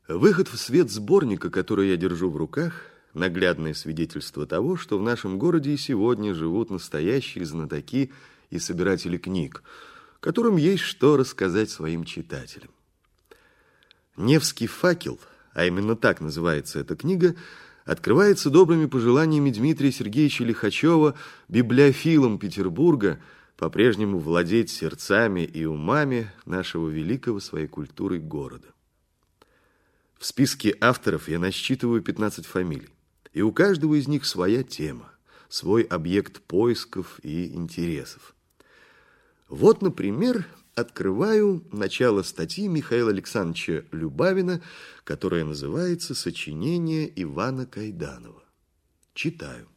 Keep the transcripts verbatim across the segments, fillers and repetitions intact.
Выход в свет сборника, который я держу в руках, наглядное свидетельство того, что в нашем городе и сегодня живут настоящие знатоки и собиратели книг, которым есть что рассказать своим читателям. «Невский факел», а именно так называется эта книга, открывается добрыми пожеланиями Дмитрия Сергеевича Лихачева, библиофилом Петербурга, по-прежнему владеть сердцами и умами нашего великого своей культурой города. В списке авторов я насчитываю пятнадцать фамилий, и у каждого из них своя тема, свой объект поисков и интересов. Вот, например, открываю начало статьи Михаила Александровича Любавина, которая называется «Сочинение Ивана Кайданова». Читаю.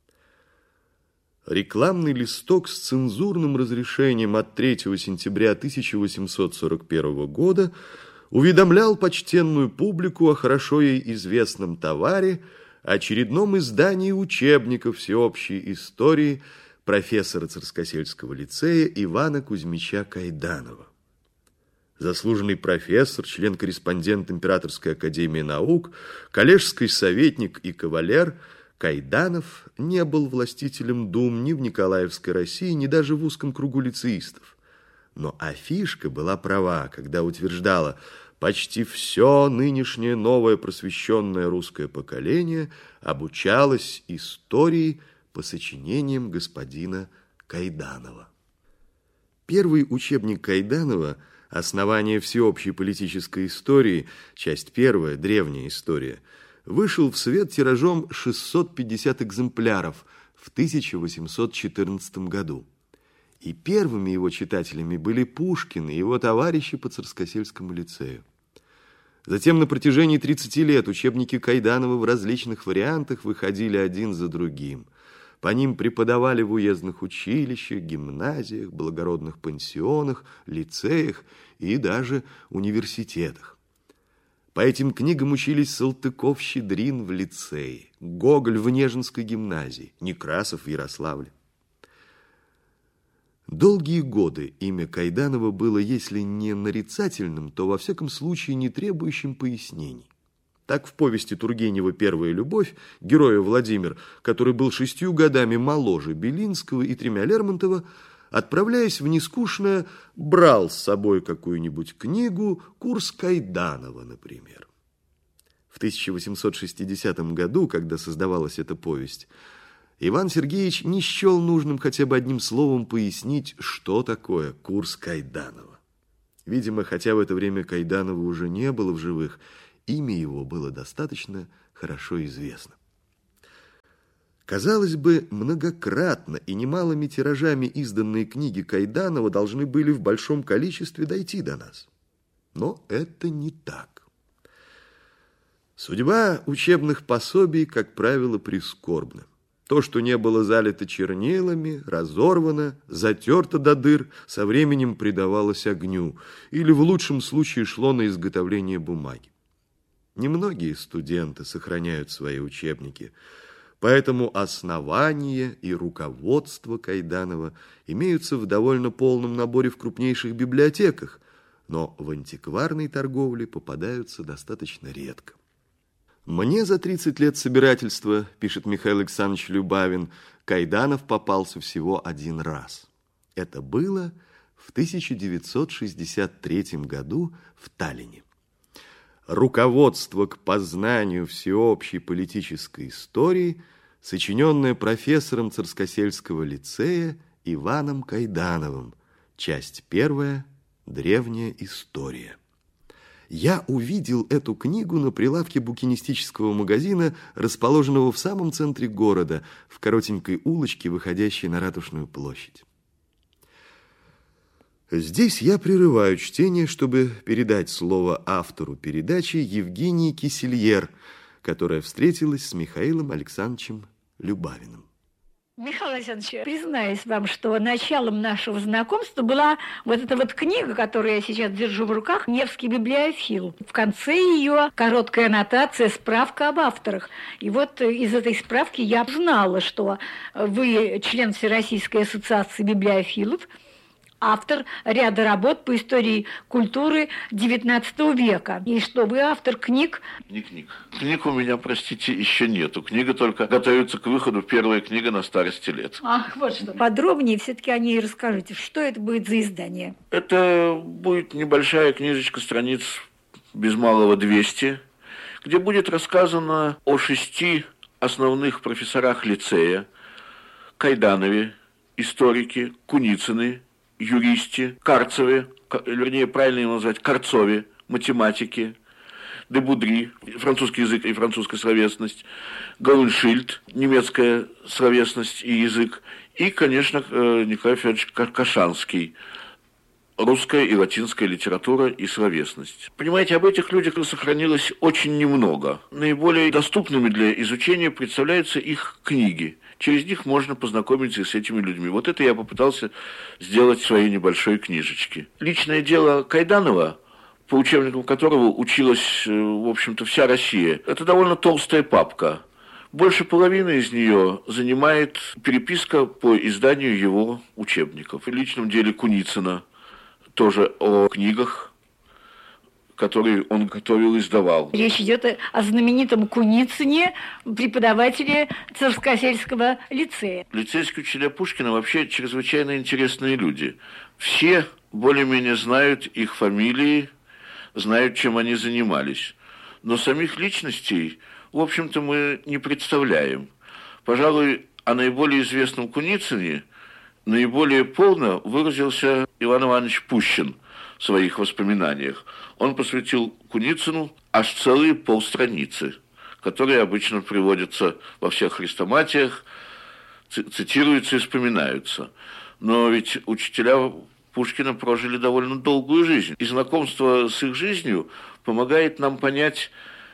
Рекламный листок с цензурным разрешением от третьего сентября тысяча восемьсот сорок первого года уведомлял почтенную публику о хорошо ей известном товаре, очередном издании учебников всеобщей истории профессора Царскосельского лицея Ивана Кузьмича Кайданова. Заслуженный профессор, член-корреспондент Императорской академии наук, коллежский советник и кавалер, Кайданов не был властителем дум ни в Николаевской России, ни даже в узком кругу лицеистов. Но афишка была права, когда утверждала: почти все нынешнее новое просвещенное русское поколение обучалось истории по сочинениям господина Кайданова. Первый учебник Кайданова «Основание всеобщей политической истории», часть первая, древняя история, вышел в свет тиражом шестьсот пятьдесят экземпляров в тысяча восемьсот четырнадцатом году. И первыми его читателями были Пушкин и его товарищи по Царскосельскому лицею. Затем на протяжении тридцати лет учебники Кайданова в различных вариантах выходили один за другим. По ним преподавали в уездных училищах, гимназиях, благородных пансионах, лицеях и даже университетах. По этим книгам учились Салтыков-Щедрин в лицее, Гоголь в Нежинской гимназии, Некрасов в Ярославле. Долгие годы имя Кайданова было, если не нарицательным, то, во всяком случае, не требующим пояснений. Так в повести Тургенева «Первая любовь» героя Владимир, который был шестью годами моложе Белинского и тремя Лермонтова, отправляясь в нескучное, брал с собой какую-нибудь книгу, курс Кайданова, например. В тысяча восемьсот шестидесятом году, когда создавалась эта повесть, Иван Сергеевич не счел нужным хотя бы одним словом пояснить, что такое курс Кайданова. Видимо, хотя в это время Кайданова уже не было в живых, имя его было достаточно хорошо известно. Казалось бы, многократно и немалыми тиражами изданные книги Кайданова должны были в большом количестве дойти до нас. Но это не так. Судьба учебных пособий, как правило, прискорбна. То, что не было залито чернилами, разорвано, затерто до дыр, со временем предавалось огню или в лучшем случае шло на изготовление бумаги. Немногие студенты сохраняют свои учебники, поэтому основание и руководство Кайданова имеются в довольно полном наборе в крупнейших библиотеках, но в антикварной торговле попадаются достаточно редко. «Мне за тридцать лет собирательства, – пишет Михаил Александрович Любавин, – Кайданов попался всего один раз. Это было в тысяча девятьсот шестьдесят третьем году в Таллине. Руководство к познанию всеобщей политической истории, сочиненное профессором Царскосельского лицея Иваном Кайдановым, часть первая, древняя история». Я увидел эту книгу на прилавке букинистического магазина, расположенного в самом центре города, в коротенькой улочке, выходящей на Ратушную площадь. Здесь я прерываю чтение, чтобы передать слово автору передачи Евгении Кисельер, которая встретилась с Михаилом Александровичем Любавиным. Михаил Александрович, признаюсь вам, что началом нашего знакомства была вот эта вот книга, которую я сейчас держу в руках, «Невский библиофил». В конце ее короткая аннотация, справка об авторах. И вот из этой справки я знала, что вы член Всероссийской ассоциации библиофилов, автор ряда работ по истории культуры девятнадцатого века. И что вы автор книг? Не книг. Книг у меня, простите, еще нету. Книга только готовится к выходу, первая книга на старости лет. Ах, вот что. Подробнее все-таки о ней расскажите. Что это будет за издание? Это будет небольшая книжечка, страниц без малого двести, где будет рассказано о шести основных профессорах лицея: Кайданове, историке, Куницыне, юристе, Карцеве, вернее, правильно его назвать, Карцове, математике, де Будри, французский язык и французская словесность, Гауншильд, немецкая словесность и язык, и, конечно, Николай Федорович Кашанский, русская и латинская литература и словесность. Понимаете, об этих людях сохранилось очень немного. Наиболее доступными для изучения представляются их книги. Через них можно познакомиться с этими людьми. Вот это я попытался сделать в своей небольшой книжечке. Личное дело Кайданова, по учебникам которого училась, в общем-то, вся Россия, это довольно толстая папка. Больше половины из нее занимает переписка по изданию его учебников. В личном деле Куницына тоже о книгах, которые он готовил и издавал. Речь идет о знаменитом Куницыне, преподавателе Царскосельского лицея. Лицейские учителя Пушкина вообще чрезвычайно интересные люди. Все более-менее знают их фамилии, знают, чем они занимались. Но самих личностей, в общем-то, мы не представляем. Пожалуй, о наиболее известном Куницыне наиболее полно выразился Иван Иванович Пущин в своих воспоминаниях. Он посвятил Куницыну аж целые полстраницы, которые обычно приводятся во всех хрестоматиях, цитируются и вспоминаются. Но ведь учителя Пушкина прожили довольно долгую жизнь, и знакомство с их жизнью помогает нам понять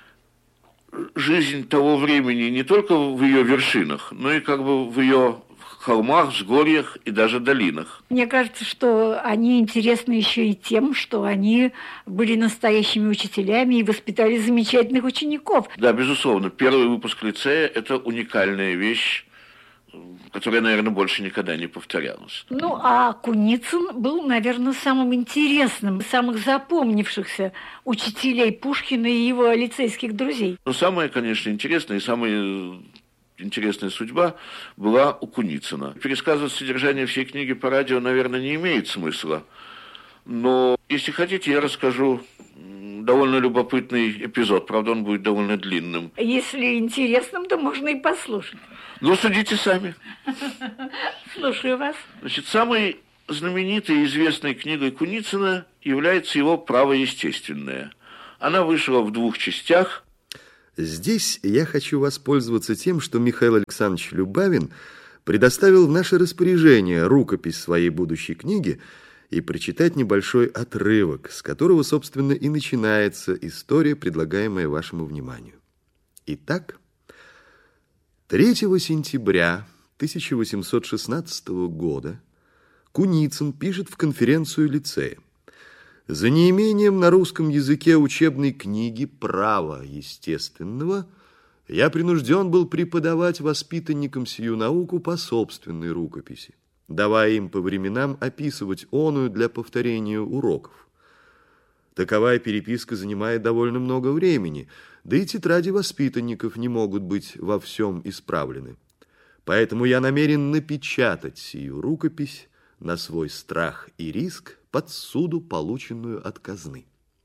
жизнь того времени не только в ее вершинах, но и как бы в ее холмах, взгорьях и даже долинах. Мне кажется, что они интересны еще и тем, что они были настоящими учителями и воспитали замечательных учеников. Да, безусловно. Первый выпуск лицея – это уникальная вещь, которая, наверное, больше никогда не повторялась. Ну, а Куницын был, наверное, самым интересным, самых запомнившихся учителей Пушкина и его лицейских друзей. Но самое, конечно, интересное и самое... интересная судьба была у Куницына. Пересказывать содержание всей книги по радио, наверное, не имеет смысла. Но, если хотите, я расскажу довольно любопытный эпизод. Правда, он будет довольно длинным. Если интересным, то можно и послушать. Ну, судите сами. Слушаю вас. Значит, самой знаменитой и известной книгой Куницына является его «Право естественное». Она вышла в двух частях. Здесь я хочу воспользоваться тем, что Михаил Александрович Любавин предоставил в наше распоряжение рукопись своей будущей книги и прочитать небольшой отрывок, с которого, собственно, и начинается история, предлагаемая вашему вниманию. Итак, третьего сентября тысяча восемьсот шестнадцатого года Куницын пишет в конференцию лицея: «За неимением на русском языке учебной книги «Право естественного» я принужден был преподавать воспитанникам сию науку по собственной рукописи, давая им по временам описывать оную для повторения уроков. Таковая переписка занимает довольно много времени, да и тетради воспитанников не могут быть во всем исправлены. Поэтому я намерен напечатать сию рукопись на свой страх и риск под суду, полученную от казны».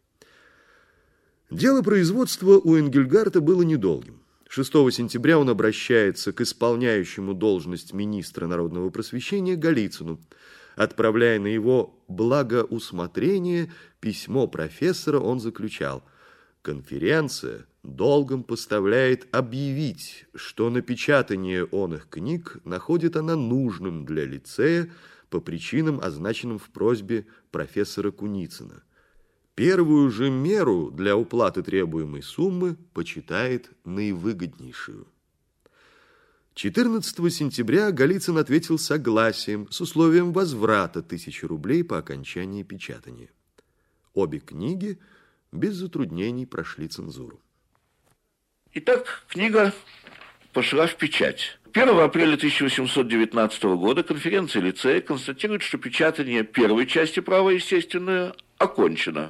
Дело производства у Энгельгарта было недолгим. шестого сентября он обращается к исполняющему должность министра народного просвещения Голицыну, отправляя на его благоусмотрение письмо профессора, он заключал: «Конференция долгом поставляет объявить, что напечатание оных книг находит она нужным для лицея по причинам, означенным в просьбе профессора Куницына. Первую же меру для уплаты требуемой суммы почитает наивыгоднейшую». четырнадцатого сентября Голицын ответил согласием с условием возврата тысячи рублей по окончании печатания. Обе книги без затруднений прошли цензуру. Итак, книга пошла в печать. первого апреля тысяча восемьсот девятнадцатого года конференция лицея констатирует, что печатание первой части «Право естественное» окончено.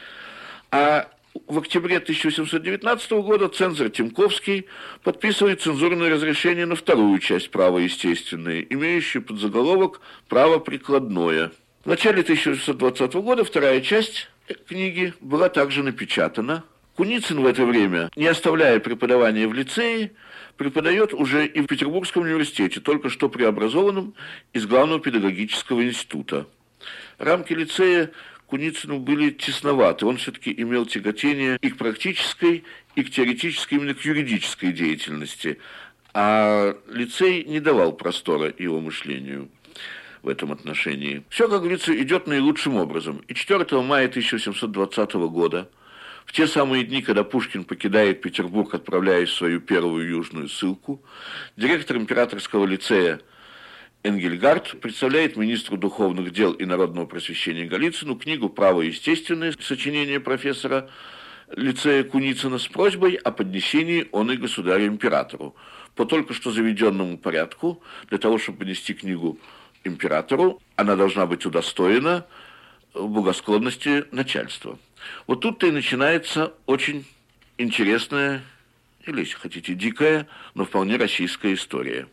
А в октябре тысяча восемьсот девятнадцатого года цензор Тимковский подписывает цензурное разрешение на вторую часть «Право естественное», имеющую подзаголовок «Право прикладное». В начале тысяча восемьсот двадцатого года вторая часть книги была также напечатана. Куницын в это время, не оставляя преподавания в лицее, преподает уже и в Петербургском университете, только что преобразованном из Главного педагогического института. Рамки лицея Куницыну были тесноваты. Он все-таки имел тяготение и к практической, и к теоретической, именно к юридической деятельности. А лицей не давал простора его мышлению в этом отношении. Все, как говорится, идет наилучшим образом. И четвёртого мая тысяча восемьсот двадцатого года, в те самые дни, когда Пушкин покидает Петербург, отправляясь в свою первую южную ссылку, директор императорского лицея Энгельгард представляет министру духовных дел и народного просвещения Голицыну книгу «Право естественное», сочинение профессора лицея Куницына, с просьбой о поднесении оной государю-императору. По только что заведенному порядку, для того, чтобы поднести книгу императору, она должна быть удостоена благосклонности начальства. Вот тут-то и начинается очень интересная, или, если хотите, дикая, но вполне российская история.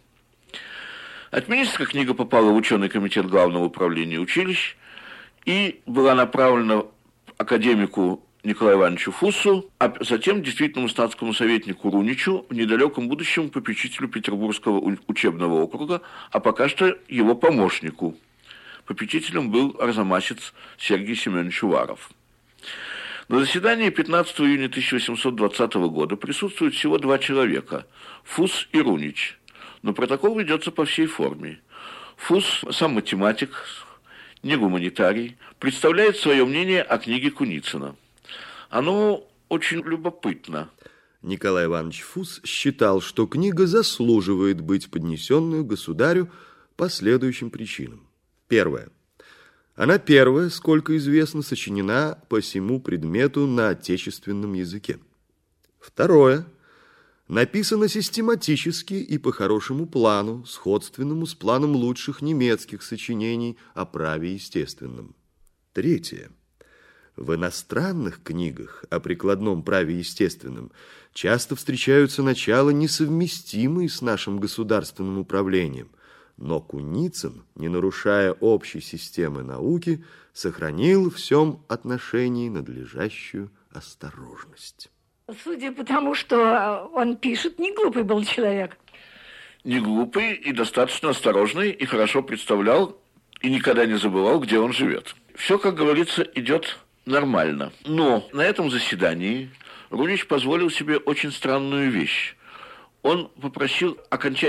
От министра книга попала в ученый комитет Главного управления училищ и была направлена академику Николаю Ивановичу Фуссу, а затем действительному статскому советнику Руничу, в недалеком будущем попечителю Петербургского учебного округа, а пока что его помощнику. Попечителем был арзамасец Сергий Семенович Уваров. На заседании пятнадцатого июня тысяча восемьсот двадцатого года присутствуют всего два человека – Фусс и Рунич. Но протокол ведется по всей форме. Фусс, сам математик, не гуманитарий, представляет свое мнение о книге Куницына. Оно очень любопытно. Николай Иванович Фусс считал, что книга заслуживает быть поднесенную государю по следующим причинам. Первое. Она первая, сколько известно, сочинена по сему предмету на отечественном языке. Второе. Написано систематически и по хорошему плану, сходственному с планом лучших немецких сочинений о праве естественном. Третье. В иностранных книгах о прикладном праве естественном часто встречаются начала, несовместимые с нашим государственным управлением, но Куницын, не нарушая общей системы науки, сохранил в всем отношении надлежащую осторожность. Судя по тому, что он пишет, не глупый был человек. Не глупый и достаточно осторожный, и хорошо представлял, и никогда не забывал, где он живет. Все, как говорится, идет нормально. Но на этом заседании Рунич позволил себе очень странную вещь. Он попросил окончательно